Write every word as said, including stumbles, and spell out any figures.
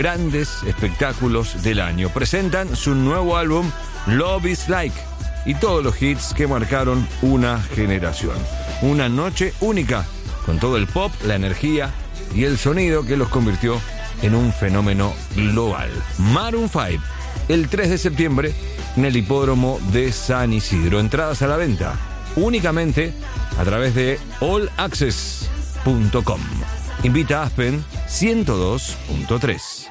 grandes espectáculos del año. Presentan su nuevo álbum Love is Like y todos los hits que marcaron una generación. Una noche única con todo el pop, la energía y el sonido que los convirtió en un fenómeno global. Maroon cinco, el tres de septiembre en el hipódromo de San Isidro. Entradas a la venta únicamente a través de all access punto com. Invita a Aspen ciento dos punto tres.